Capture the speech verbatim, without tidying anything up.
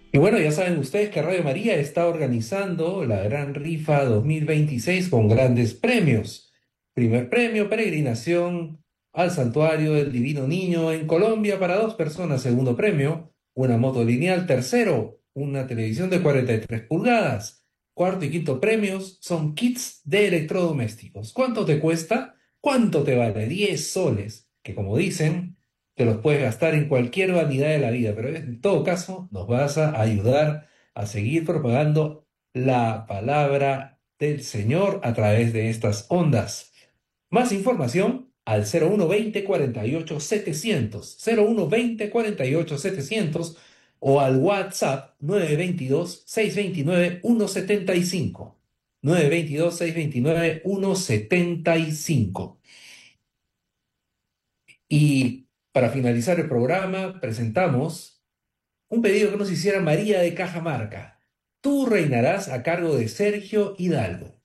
Y bueno, ya saben ustedes que Radio María está organizando la Gran Rifa dos mil veintiséis con grandes premios. Primer premio, peregrinación al Santuario del Divino Niño en Colombia para dos personas. Segundo premio, una moto lineal. Tercero, una televisión de cuarenta y tres pulgadas. Cuarto y quinto premios son kits de electrodomésticos. ¿Cuánto te cuesta? ¿Cuánto te vale? Diez soles, que como dicen te los puedes gastar en cualquier vanidad de la vida, pero en todo caso nos vas a ayudar a seguir propagando la palabra del Señor a través de estas ondas. Más información al cero uno veinte cuarenta y ocho setecientos, cero uno veinte cuarenta y ocho setecientos o al WhatsApp nueve veintidós seiscientos veintinueve ciento setenta y cinco. nueve veintidós seiscientos veintinueve ciento setenta y cinco. Y para finalizar el programa, presentamos un pedido que nos hiciera María de Cajamarca. Tú reinarás a cargo de Sergio Hidalgo.